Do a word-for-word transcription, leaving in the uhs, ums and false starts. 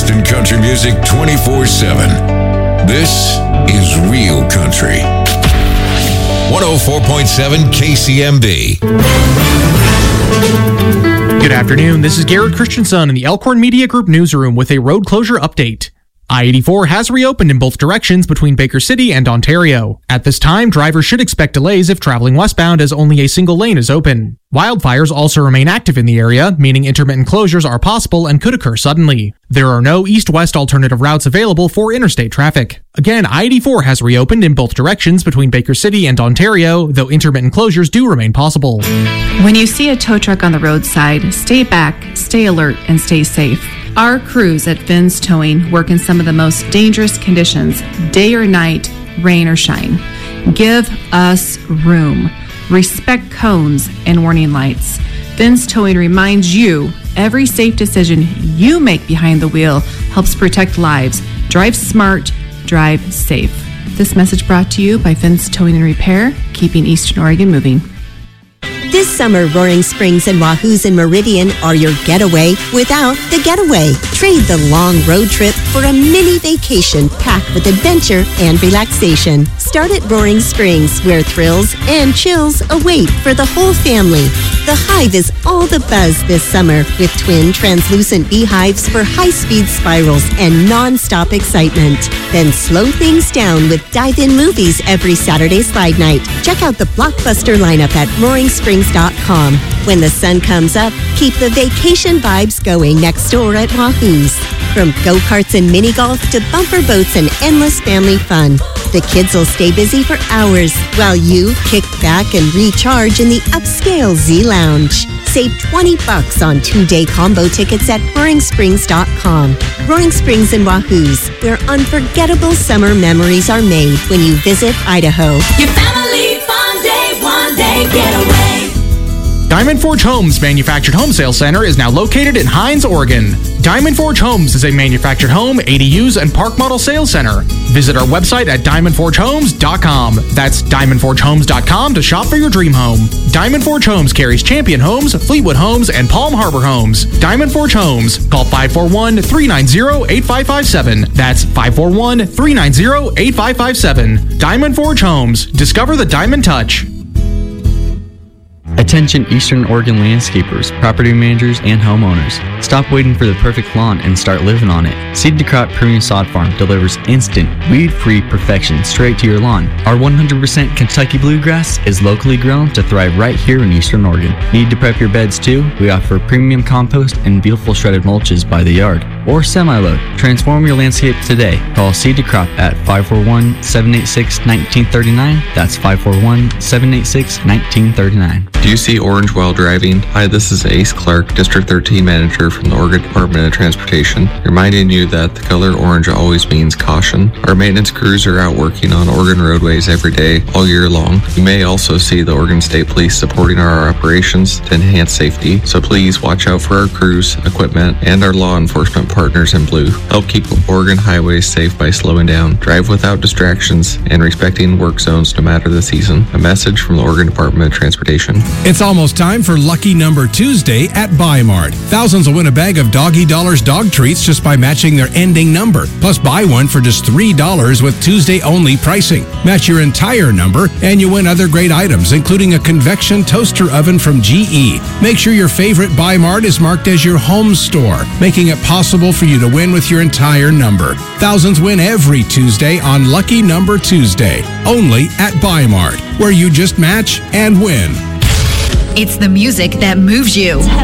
best in country music twenty-four seven. This is Real Country. one oh four point seven K C M B. Good afternoon. This is Garrett Christensen in the Elkhorn Media Group newsroom with a road closure update. I eighty-four has reopened in both directions between Baker City and Ontario. At this time, drivers should expect delays if traveling westbound as only a single lane is open. Wildfires also remain active in the area, meaning intermittent closures are possible and could occur suddenly. There are no east-west alternative routes available for interstate traffic. Again, I eighty-four has reopened in both directions between Baker City and Ontario, though intermittent closures do remain possible. When you see a tow truck on the roadside, stay back, stay alert, and stay safe. Our crews at Finn's Towing work in some of the most dangerous conditions, day or night, rain or shine. Give us room. Respect cones and warning lights. Finn's Towing reminds you every safe decision you make behind the wheel helps protect lives. Drive smart, drive safe. This message brought to you by Finn's Towing and Repair, keeping Eastern Oregon moving. This summer, Roaring Springs and Wahoo's in Meridian are your getaway without the getaway. Trade the long road trip for a mini vacation packed with adventure and relaxation. Start at Roaring Springs, where thrills and chills await for the whole family. The Hive is all the buzz this summer with twin translucent beehives for high-speed spirals and non-stop excitement. Then slow things down with dive-in movies every Saturday slide night. Check out the blockbuster lineup at roaring springs dot com. When the sun comes up, keep the vacation vibes going next door at Wahoo's. From go-karts and mini golf to bumper boats and endless family fun. The kids will stay busy for hours while you kick back and recharge in the upscale Z Lounge. Save twenty bucks on two-day combo tickets at roaring springs dot com. Roaring Springs and Wahoo's, where unforgettable summer memories are made when you visit Idaho. Your family fun day, one day getaway. Diamond Forge Homes Manufactured Home Sales Center is now located in Hines, Oregon. Diamond Forge Homes is a manufactured home, A D Us, and park model sales center. Visit our website at diamond forge homes dot com. That's diamond forge homes dot com to shop for your dream home. Diamond Forge Homes carries Champion Homes, Fleetwood Homes, and Palm Harbor Homes. Diamond Forge Homes. Call five four one, three nine zero, eight five five seven. That's five four one, three nine zero, eight five five seven. Diamond Forge Homes. Discover the Diamond Touch. Attention Eastern Oregon landscapers, property managers, and homeowners. Stop waiting for the perfect lawn and start living on it. Seed to Crop Premium Sod Farm delivers instant, weed-free perfection straight to your lawn. Our one hundred percent Kentucky Bluegrass is locally grown to thrive right here in Eastern Oregon. Need to prep your beds too? We offer premium compost and beautiful shredded mulches by the yard or semi-load. Transform your landscape today. Call Seed to Crop at five four one, seven eight six, one nine three nine. That's five four one, seven eight six, one nine three nine. Do you see orange while driving? Hi, this is Ace Clark, District thirteen Manager from the Oregon Department of Transportation, reminding you that the color orange always means caution. Our maintenance crews are out working on Oregon roadways every day, all year long. You may also see the Oregon State Police supporting our operations to enhance safety, so please watch out for our crews, equipment, and our law enforcement partners in blue. Help keep Oregon highways safe by slowing down, drive without distractions, and respecting work zones no matter the season. A message from the Oregon Department of Transportation. It's almost time for Lucky Number Tuesday at Buy Mart. Thousands will win a bag of Doggy Dollars dog treats just by matching their ending number. Plus, buy one for just three dollars with Tuesday-only pricing. Match your entire number, and you win other great items, including a convection toaster oven from G E. Make sure your favorite Buy Mart is marked as your home store, making it possible for you to win with your entire number. Thousands win every Tuesday on Lucky Number Tuesday, only at Buy Mart, where you just match and win. It's the music that moves you.